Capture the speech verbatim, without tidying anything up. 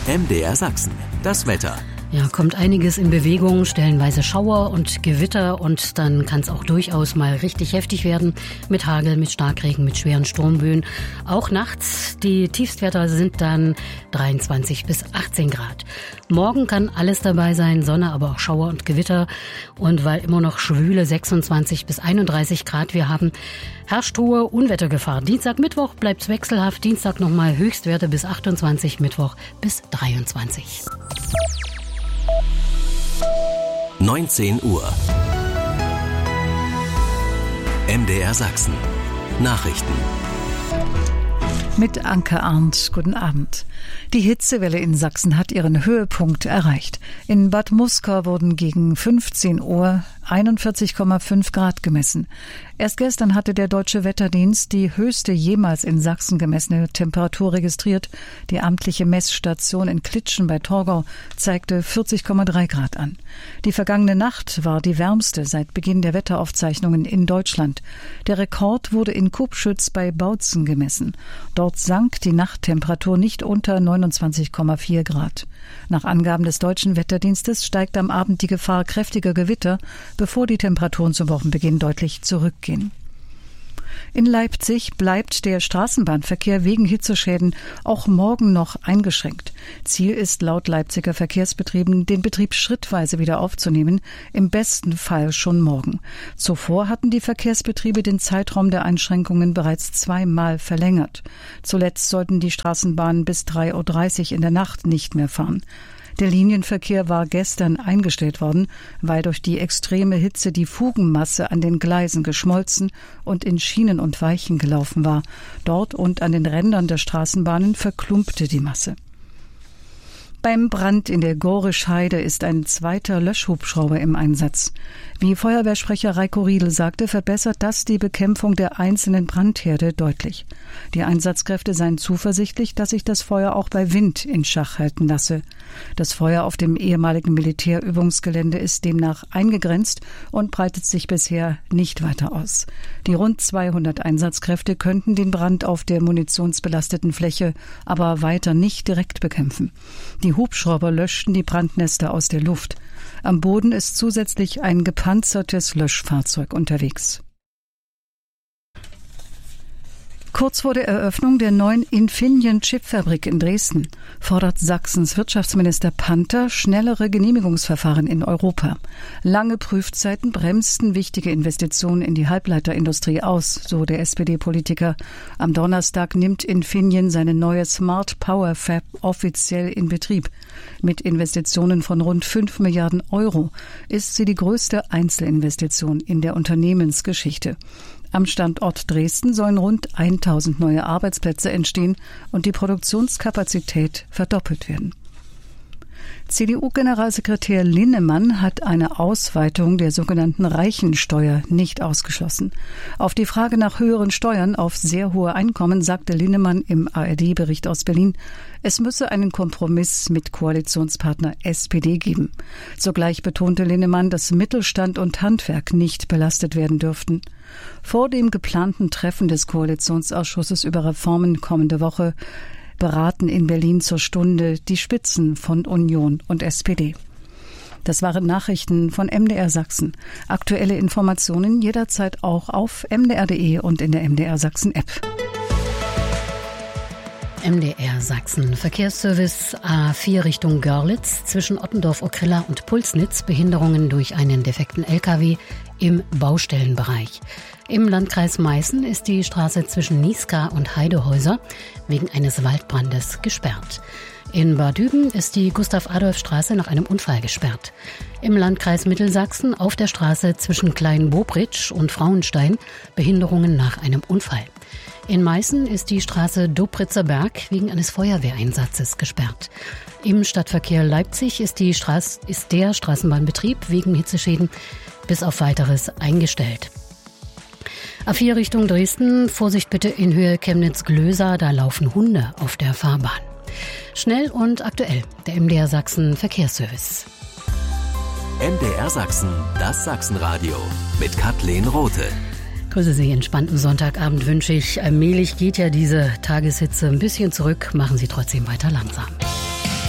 M D R Sachsen, das Wetter. Ja, kommt einiges in Bewegung, stellenweise Schauer und Gewitter und dann kann es auch durchaus mal richtig heftig werden mit Hagel, mit Starkregen, mit schweren Sturmböen. Auch nachts, die Tiefstwerte sind dann dreiundzwanzig bis achtzehn Grad. Morgen kann alles dabei sein, Sonne, aber auch Schauer und Gewitter. Und weil immer noch schwüle sechsundzwanzig bis einunddreißig Grad wir haben, herrscht hohe Unwettergefahr. Dienstag, Mittwoch bleibt's wechselhaft. Dienstag nochmal Höchstwerte bis achtundzwanzig, Mittwoch bis dreiundzwanzig. neunzehn Uhr. M D R Sachsen. Nachrichten. Mit Anke Arndt, guten Abend. Die Hitzewelle in Sachsen hat ihren Höhepunkt erreicht. In Bad Muskau wurden gegen fünfzehn Uhr einundvierzig Komma fünf Grad gemessen. Erst gestern hatte der Deutsche Wetterdienst die höchste jemals in Sachsen gemessene Temperatur registriert. Die amtliche Messstation in Klitschen bei Torgau zeigte vierzig Komma drei Grad an. Die vergangene Nacht war die wärmste seit Beginn der Wetteraufzeichnungen in Deutschland. Der Rekord wurde in Kupschütz bei Bautzen gemessen. Dort sank die Nachttemperatur nicht unter neunundzwanzig Komma vier Grad. Nach Angaben des Deutschen Wetterdienstes steigt am Abend die Gefahr kräftiger Gewitter, bevor die Temperaturen zum Wochenbeginn deutlich zurückgehen. In Leipzig bleibt der Straßenbahnverkehr wegen Hitzeschäden auch morgen noch eingeschränkt. Ziel ist laut Leipziger Verkehrsbetrieben, den Betrieb schrittweise wieder aufzunehmen, im besten Fall schon morgen. Zuvor hatten die Verkehrsbetriebe den Zeitraum der Einschränkungen bereits zweimal verlängert. Zuletzt sollten die Straßenbahnen bis drei Uhr dreißig in der Nacht nicht mehr fahren. Der Linienverkehr war gestern eingestellt worden, weil durch die extreme Hitze die Fugenmasse an den Gleisen geschmolzen und in Schienen und Weichen gelaufen war. Dort und an den Rändern der Straßenbahnen verklumpte die Masse. Beim Brand in der Gorisch-Heide ist ein zweiter Löschhubschrauber im Einsatz. Wie Feuerwehrsprecher Reiko Riedl sagte, verbessert das die Bekämpfung der einzelnen Brandherde deutlich. Die Einsatzkräfte seien zuversichtlich, dass sich das Feuer auch bei Wind in Schach halten lasse. Das Feuer auf dem ehemaligen Militärübungsgelände ist demnach eingegrenzt und breitet sich bisher nicht weiter aus. Die rund zweihundert Einsatzkräfte könnten den Brand auf der munitionsbelasteten Fläche aber weiter nicht direkt bekämpfen. Die Hubschrauber löschten die Brandnester aus der Luft. Am Boden ist zusätzlich ein gepanzertes Löschfahrzeug unterwegs. Kurz vor der Eröffnung der neuen Infineon-Chipfabrik in Dresden fordert Sachsens Wirtschaftsminister Panther schnellere Genehmigungsverfahren in Europa. Lange Prüfzeiten bremsten wichtige Investitionen in die Halbleiterindustrie aus, so der S P D-Politiker. Am Donnerstag nimmt Infineon seine neue Smart Power Fab offiziell in Betrieb. Mit Investitionen von rund fünf Milliarden Euro ist sie die größte Einzelinvestition in der Unternehmensgeschichte. Am Standort Dresden sollen rund tausend neue Arbeitsplätze entstehen und die Produktionskapazität verdoppelt werden. C D U-Generalsekretär Linnemann hat eine Ausweitung der sogenannten Reichensteuer nicht ausgeschlossen. Auf die Frage nach höheren Steuern auf sehr hohe Einkommen sagte Linnemann im A R D-Bericht aus Berlin, es müsse einen Kompromiss mit Koalitionspartner S P D geben. Zugleich betonte Linnemann, dass Mittelstand und Handwerk nicht belastet werden dürften. Vor dem geplanten Treffen des Koalitionsausschusses über Reformen kommende Woche beraten in Berlin zur Stunde die Spitzen von Union und S P D. Das waren Nachrichten von M D R Sachsen. Aktuelle Informationen jederzeit auch auf m d r punkt d e und in der M D R Sachsen App. M D R Sachsen. Verkehrsservice A vier Richtung Görlitz zwischen Ottendorf-Okrilla und Pulsnitz. Behinderungen durch einen defekten L K W im Baustellenbereich. Im Landkreis Meißen ist die Straße zwischen Niska und Heidehäuser wegen eines Waldbrandes gesperrt. In Bad Düben ist die Gustav-Adolf-Straße nach einem Unfall gesperrt. Im Landkreis Mittelsachsen auf der Straße zwischen Klein-Bobritsch und Frauenstein Behinderungen nach einem Unfall. In Meißen ist die Straße Dobritzer Berg wegen eines Feuerwehreinsatzes gesperrt. Im Stadtverkehr Leipzig ist, die Straß- ist der Straßenbahnbetrieb wegen Hitzeschäden bis auf Weiteres eingestellt. A vier Richtung Dresden, Vorsicht bitte in Höhe Chemnitz-Glösa, da laufen Hunde auf der Fahrbahn. Schnell und aktuell, der M D R Sachsen Verkehrsservice. M D R Sachsen, das Sachsenradio mit Kathleen Rothe. Grüße Sie, entspannten Sonntagabend wünsche ich. Allmählich geht ja diese Tageshitze ein bisschen zurück, machen Sie trotzdem weiter langsam.